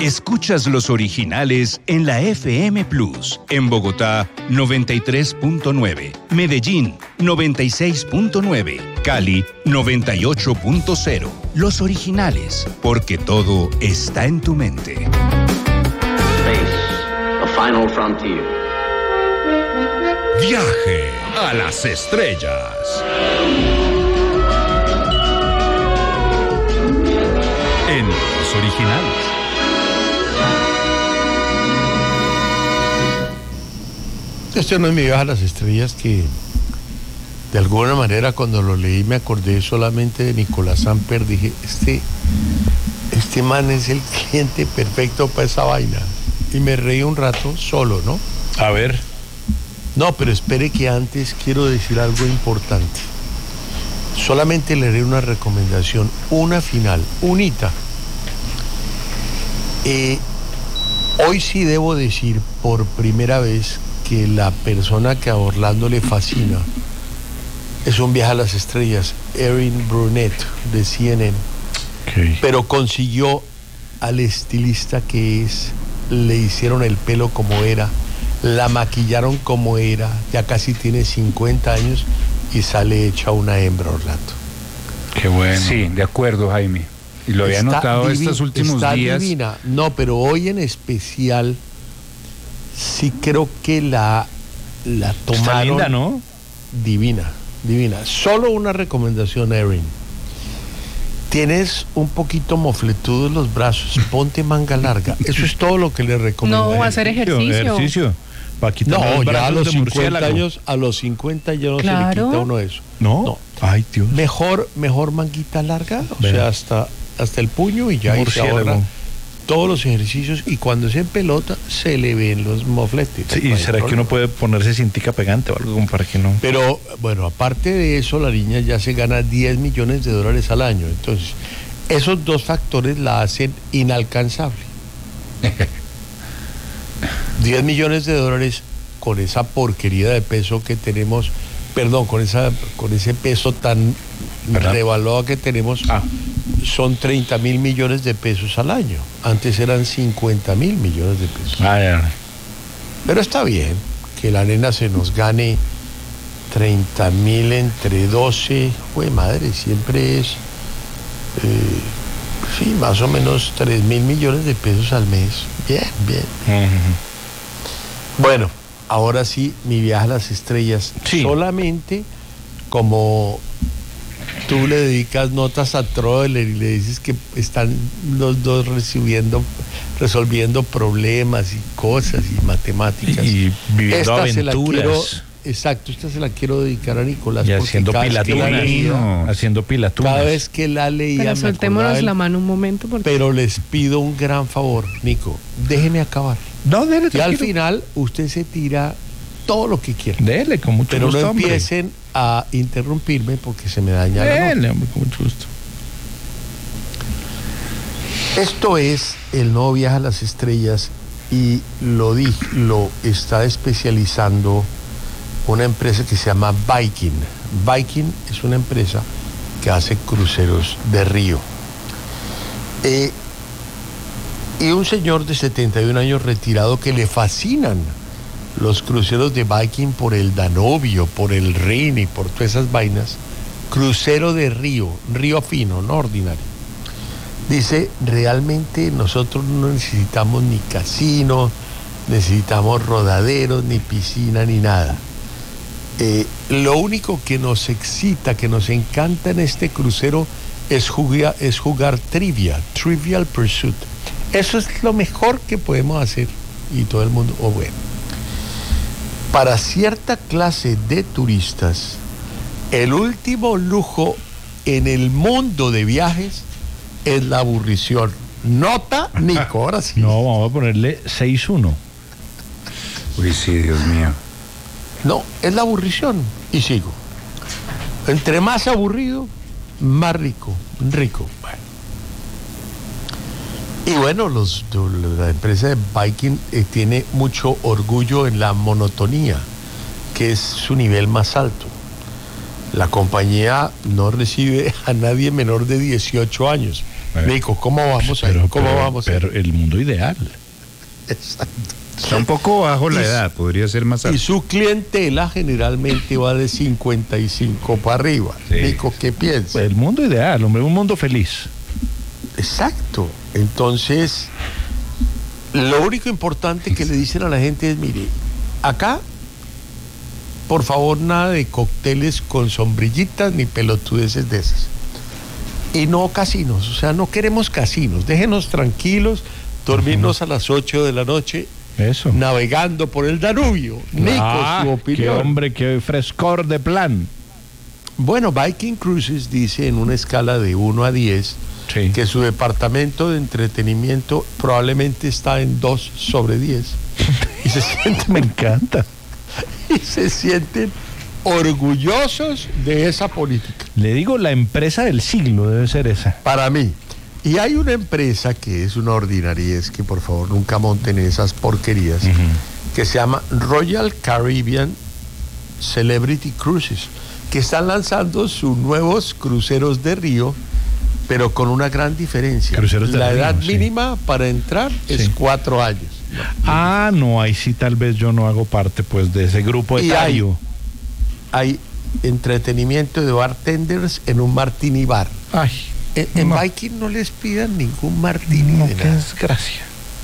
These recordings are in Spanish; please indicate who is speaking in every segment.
Speaker 1: Escuchas los originales en la FM Plus. En Bogotá, 93.9. Medellín, 96.9. Cali, 98.0. Los originales, porque todo está en tu mente.
Speaker 2: Space, the final frontier.
Speaker 1: Viaje a las estrellas. En los originales.
Speaker 3: Este no es mi viaje a las estrellas, que de alguna manera cuando lo leí me acordé solamente de Nicolás Samper. Dije, este man es el cliente perfecto para esa vaina. Y me reí un rato solo, ¿no?
Speaker 4: A ver.
Speaker 3: No, pero espere, que antes quiero decir algo importante. Solamente le haré una recomendación, una final, unita. Hoy sí debo decir por primera vez que la persona que a Orlando le fascina es Un viaje a las estrellas, Erin Burnett, de CNN.
Speaker 4: Okay.
Speaker 3: Pero consiguió al estilista que es, le hicieron el pelo como era, la maquillaron como era, ya casi tiene 50 años y sale hecha una hembra, Orlando.
Speaker 4: Qué bueno.
Speaker 5: Sí, de acuerdo, Jaime. Y lo había notado estos últimos días.
Speaker 3: Está divina. No, pero hoy en especial sí creo que la tomaron.
Speaker 4: Está linda, ¿no?
Speaker 3: Divina. Solo una recomendación, Erin. Tienes un poquito mofletudos los brazos, ponte manga larga. Eso es todo lo que le recomiendo.
Speaker 6: No, hacer ejercicio.
Speaker 4: Para quitar
Speaker 3: No, ya a los 50
Speaker 4: murciélago.
Speaker 3: años, a los 50 ya no se le
Speaker 6: Claro.
Speaker 3: quita uno eso.
Speaker 4: ¿No? Ay, Dios.
Speaker 3: Mejor manguita larga, o
Speaker 4: Vea.
Speaker 3: sea, hasta el puño, y ya ahí se
Speaker 4: Murciélago.
Speaker 3: ahorra todos los ejercicios, y cuando se pelota se le ven los mofletes.
Speaker 4: Sí,
Speaker 3: No
Speaker 4: ¿y
Speaker 3: hay
Speaker 4: será que
Speaker 3: problema.
Speaker 4: uno puede ponerse cintica pegante o algo como para que no?
Speaker 3: Pero bueno, aparte de eso, la niña ya se gana $10 millones al año. Entonces, esos dos factores la hacen inalcanzable. $10 millones con esa porquería de peso que tenemos, perdón, con ese peso tan
Speaker 4: ¿verdad?
Speaker 3: revaluado que tenemos, son 30.000 millones de pesos al año. Antes eran 50.000 millones de pesos.
Speaker 4: Ya.
Speaker 3: Pero está bien que la nena se nos gane 30.000 entre 12, güey, madre, siempre es, sí, más o menos 3.000 millones de pesos al mes. Bien. Bueno, ahora sí, mi viaje a las estrellas.
Speaker 4: Sí.
Speaker 3: Solamente como tú le dedicas notas a Troller y le dices que están los dos resolviendo problemas y cosas y matemáticas.
Speaker 4: Y viviendo
Speaker 3: Esta se la
Speaker 4: aventuras.
Speaker 3: esta se la quiero dedicar a Nicolás.
Speaker 4: Y
Speaker 3: porque
Speaker 4: haciendo
Speaker 3: cada vez que la
Speaker 4: pilatunas.
Speaker 3: leía-
Speaker 4: Haciendo pilatunas.
Speaker 3: Cada vez que la leía
Speaker 6: Pero
Speaker 3: me acordaba
Speaker 6: soltémonos
Speaker 3: de
Speaker 6: la
Speaker 3: él.
Speaker 6: mano un momento. Porque...
Speaker 3: Pero les pido un gran favor, Nico, déjeme acabar.
Speaker 4: No, dele,
Speaker 3: Y al
Speaker 4: tranquilo.
Speaker 3: final usted se tira todo lo que quiera.
Speaker 4: Dele, con mucho
Speaker 3: Pero
Speaker 4: gusto,
Speaker 3: no
Speaker 4: hombre.
Speaker 3: empiecen a interrumpirme porque se me daña la nota.
Speaker 4: Dele, hombre, con mucho gusto.
Speaker 3: Esto es el nuevo viaje a las estrellas, y lo está especializando una empresa que se llama Viking. Viking es una empresa que hace cruceros de río. Y un señor de 71 años retirado que le fascinan los cruceros de Viking por el Danubio, por el Rin y por todas esas vainas. Crucero de río fino, no ordinario. Dice, realmente nosotros no necesitamos ni casino, necesitamos rodaderos, ni piscina, ni nada. Lo único que nos excita, que nos encanta en este crucero es jugar Trivial Pursuit. Eso es lo mejor que podemos hacer. Y todo el mundo, bueno. Para cierta clase de turistas, el último lujo en el mundo de viajes es la aburrición. Nota, Nico, ahora sí.
Speaker 4: No, vamos a ponerle 6-1.
Speaker 5: Uy, sí, Dios mío.
Speaker 3: No, es la aburrición. Y sigo. Entre más aburrido, más rico. Bueno. Y bueno, la empresa de Viking tiene mucho orgullo en la monotonía, que es su nivel más alto. La compañía no recibe a nadie menor de 18 años. Nico, ¿cómo vamos ahí? ¿Cómo vamos ahí?
Speaker 4: Pero el mundo ideal.
Speaker 3: Exacto.
Speaker 5: Está un poco bajo la edad, podría ser más
Speaker 3: Y
Speaker 5: alto.
Speaker 3: su clientela generalmente va de 55 para arriba.
Speaker 5: Sí.
Speaker 3: Nico, ¿qué piensas?
Speaker 4: El mundo ideal, hombre, un mundo feliz.
Speaker 3: Exacto. Entonces, lo único importante que le dicen a la gente es, mire, acá, por favor, nada de cócteles con sombrillitas ni pelotudeces de esas. Y no casinos, o sea, no queremos casinos. Déjenos tranquilos, dormirnos a las 8 de la noche
Speaker 4: Eso.
Speaker 3: navegando por el Danubio. Nico, su
Speaker 4: Qué
Speaker 3: opinión.
Speaker 4: hombre, qué frescor de plan.
Speaker 3: Bueno, Viking Cruises dice en una escala de 1 a 10
Speaker 4: Sí.
Speaker 3: que su departamento de entretenimiento probablemente está en 2 sobre 10. Y se sienten,
Speaker 4: Me encanta.
Speaker 3: y se sienten orgullosos de esa política.
Speaker 4: Le digo, la empresa del siglo debe ser esa.
Speaker 3: Para mí. Y hay una empresa que es una ordinariez, que por favor nunca monten esas porquerías, que se llama Royal Caribbean Celebrity Cruises, que están lanzando sus nuevos cruceros de río, pero con una gran diferencia.
Speaker 4: Cruceros de
Speaker 3: La
Speaker 4: río,
Speaker 3: edad
Speaker 4: sí.
Speaker 3: mínima para entrar es
Speaker 4: Sí.
Speaker 3: 4 años.
Speaker 4: Ah, no, ahí sí tal vez yo no hago parte pues de ese grupo
Speaker 3: Y
Speaker 4: etario.
Speaker 3: Hay entretenimiento de bartenders en un martini bar.
Speaker 4: Ay,
Speaker 3: En
Speaker 4: no.
Speaker 3: Viking no les pidan ningún martini
Speaker 4: no,
Speaker 3: de
Speaker 4: qué
Speaker 3: nada.
Speaker 4: desgracia.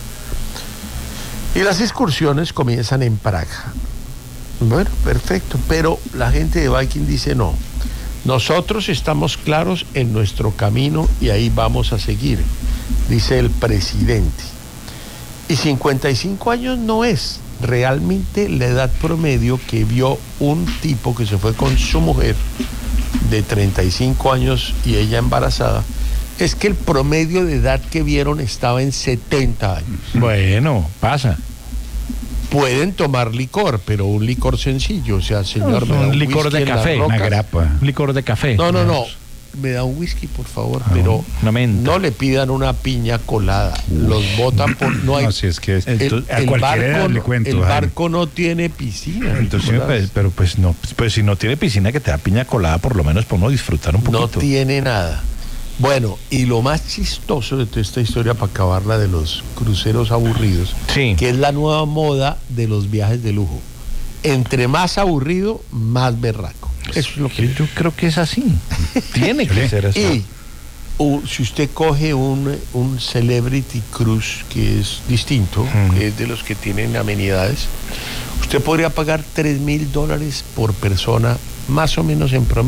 Speaker 3: Y las excursiones comienzan en Praga. Bueno, perfecto, pero la gente de Viking dice no. Nosotros estamos claros en nuestro camino y ahí vamos a seguir, dice el presidente. Y 55 años no es realmente la edad promedio que vio un tipo que se fue con su mujer de 35 años y ella embarazada. Es que el promedio de edad que vieron estaba en 70 años.
Speaker 4: Bueno, pasa.
Speaker 3: Pueden tomar licor, pero un licor sencillo, o sea, señor, me da
Speaker 4: un licor
Speaker 3: whisky
Speaker 4: de
Speaker 3: en las
Speaker 4: café,
Speaker 3: rocas.
Speaker 5: Una grapa.
Speaker 4: Un licor de café.
Speaker 3: No,
Speaker 4: digamos.
Speaker 3: me da un whisky, por favor,
Speaker 4: Ah,
Speaker 3: pero
Speaker 4: una menta.
Speaker 3: no le pidan una piña colada. Los botan por... No hay...
Speaker 5: No, si es que es,
Speaker 4: Entonces,
Speaker 5: a cualquiera le cuento.
Speaker 3: el
Speaker 5: Jaime.
Speaker 3: barco no tiene piscina.
Speaker 4: Entonces,
Speaker 3: Nicolás.
Speaker 4: pero pues no, pues si no tiene piscina que te da piña colada, por lo menos podemos disfrutar un
Speaker 3: No
Speaker 4: poquito.
Speaker 3: tiene nada. Bueno, y lo más chistoso de toda esta historia, para acabarla, de los cruceros aburridos,
Speaker 4: Sí.
Speaker 3: que es la nueva moda de los viajes de lujo. Entre más aburrido, más berraco. Eso es lo que...
Speaker 4: Yo creo que es así. Tiene que ser así.
Speaker 3: Y si usted coge un Celebrity Cruise, que es distinto, que es de los que tienen amenidades, usted podría pagar $3,000 por persona, más o menos en promedio.